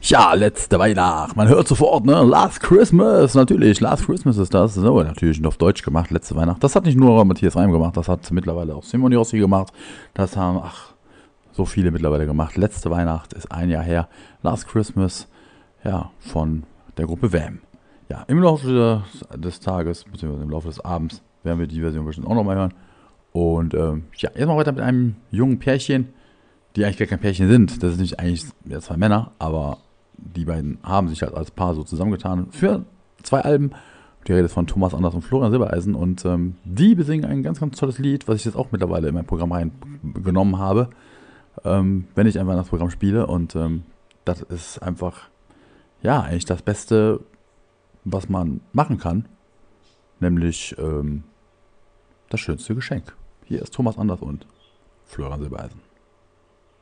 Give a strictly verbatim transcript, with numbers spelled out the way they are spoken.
Ja, letzte Weihnacht. Man hört sofort, ne? Last Christmas. Natürlich, Last Christmas ist das. So, natürlich auf Deutsch gemacht, letzte Weihnacht. Das hat nicht nur Matthias Reim gemacht, das hat mittlerweile auch Simon Jossi gemacht. Das haben, ach, so viele mittlerweile gemacht. Letzte Weihnacht ist ein Jahr her. Last Christmas, ja, von der Gruppe Wham. Ja, im Laufe des, des Tages, beziehungsweise im Laufe des Abends, werden wir die Version bestimmt auch nochmal hören. Und ähm, ja, jetzt mal weiter mit einem jungen Pärchen, die eigentlich gar kein Pärchen sind. Das sind nicht eigentlich ja, zwei Männer, aber die beiden haben sich halt als Paar so zusammengetan für zwei Alben. Die Rede ist von Thomas Anders und Florian Silbereisen. Und ähm, die besingen ein ganz, ganz tolles Lied, was ich jetzt auch mittlerweile in mein Programm reingenommen habe, ähm, wenn ich einfach das Programm spiele. Und ähm, das ist einfach, ja, eigentlich das Beste, was man machen kann. Nämlich ähm, das schönste Geschenk. Hier ist Thomas Anders und Florian Silbereisen.